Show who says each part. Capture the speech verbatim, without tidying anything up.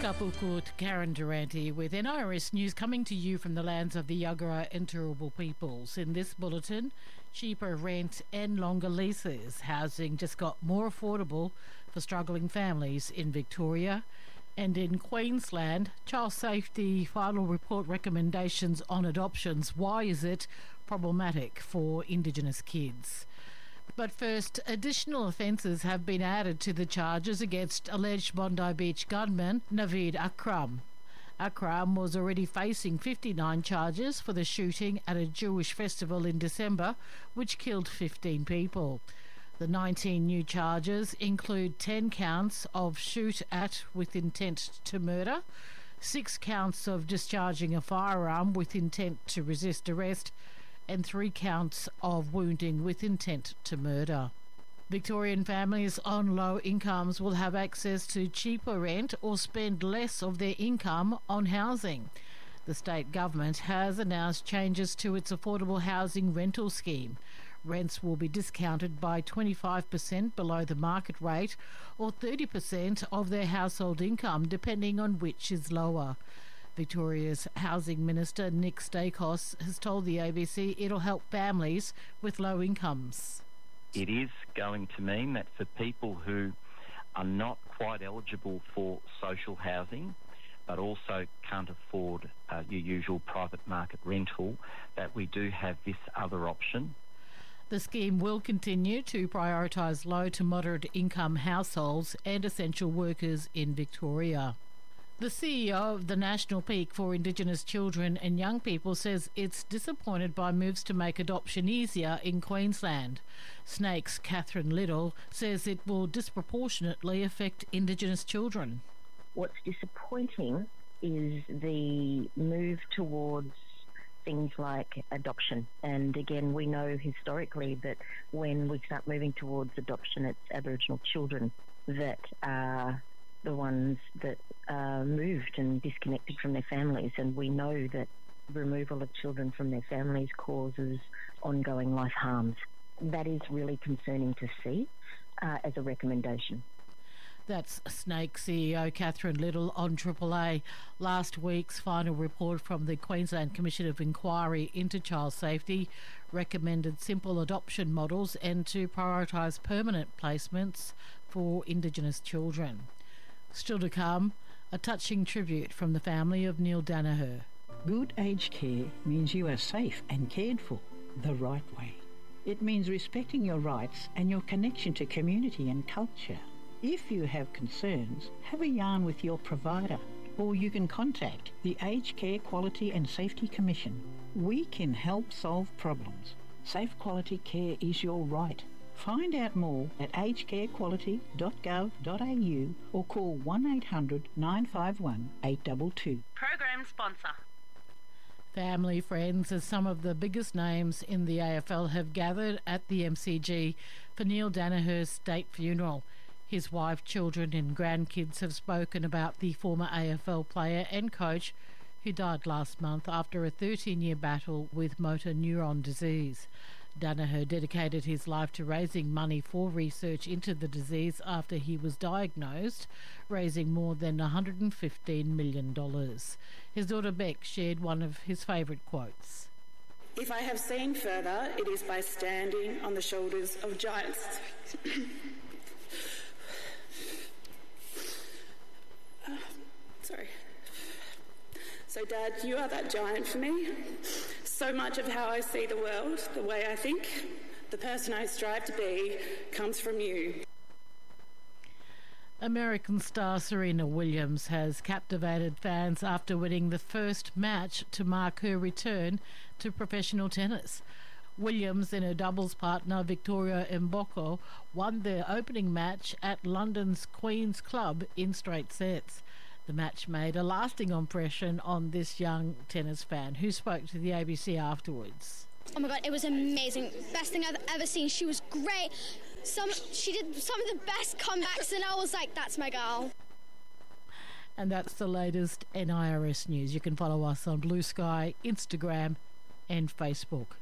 Speaker 1: Kapukut, Karen Durante with N I R S News coming to you from the lands of the Yagara and Turrbal peoples. In this bulletin, cheaper rent and longer leases. Housing just got more affordable for struggling families in Victoria. And in Queensland, child safety final report recommendations on adoptions. Why is it problematic for Indigenous kids? But first, additional offences have been added to the charges against alleged Bondi Beach gunman Naveed Akram. Akram was already facing fifty-nine charges for the shooting at a Jewish festival in December, which killed fifteen people. The nineteen new charges include ten counts of shoot at with intent to murder, six counts of discharging a firearm with intent to resist arrest, and three counts of wounding with intent to murder. Victorian families on low incomes will have access to cheaper rent or spend less of their income on housing. The state government has announced changes to its affordable housing rental scheme. Rents will be discounted by twenty-five percent below the market rate or thirty percent of their household income, depending on which is lower. Victoria's Housing Minister Nick Stakos has told the A B C it'll help families with low incomes.
Speaker 2: It is going to mean that for people who are not quite eligible for social housing but also can't afford uh, your usual private market rental, that we do have this other option.
Speaker 1: The scheme will continue to prioritise low to moderate income households and essential workers in Victoria. The C E O of the National Peak for Indigenous Children and Young People says it's disappointed by moves to make adoption easier in Queensland. Snake's Catherine Little says it will disproportionately affect Indigenous children.
Speaker 3: What's disappointing is the move towards things like adoption. And again, we know historically that when we start moving towards adoption, it's Aboriginal children that are the ones that are moved and disconnected from their families, and we know that removal of children from their families causes ongoing life harms. That is really concerning to see uh, as a recommendation.
Speaker 1: That's Snake C E O Catherine Little on Triple A. Last week's final report from the Queensland Commission of Inquiry into Child Safety recommended simple adoption models and to prioritise permanent placements for Indigenous children. Still to come, a touching tribute from the family of Neil Danaher.
Speaker 4: Good aged care means you are safe and cared for the right way. It means respecting your rights and your connection to community and culture. If you have concerns, have a yarn with your provider, or you can contact the Aged Care Quality and Safety Commission. We can help solve problems. Safe quality care is your right. Find out more at aged care quality dot gov dot a u or call one eight hundred nine five one eight two two.
Speaker 5: Program sponsor.
Speaker 1: Family, friends, as some of the biggest names in the A F L have gathered at the M C G for Neil Danaher's state funeral. His wife, children and grandkids have spoken about the former A F L player and coach who died last month after a thirteen-year battle with motor neuron disease. Danaher dedicated his life to raising money for research into the disease after he was diagnosed, raising more than one hundred fifteen million dollars. His daughter Beck shared one of his favourite quotes.
Speaker 6: If I have seen further, it is by standing on the shoulders of giants. uh, sorry. So, Dad, you are that giant for me. So much of how I see the world, the way I think, the person I strive to be, comes from you.
Speaker 1: American star Serena Williams has captivated fans after winning the first match to mark her return to professional tennis. Williams and her doubles partner Victoria Mboko won their opening match at London's Queen's Club in straight sets. The match made a lasting impression on this young tennis fan who spoke to the A B C afterwards.
Speaker 7: Oh my God, it was amazing. Best thing I've ever seen. She was great. Some, she did some of the best comebacks and I was like, that's my girl.
Speaker 1: And that's the latest N I R S news. You can follow us on Blue Sky, Instagram and Facebook.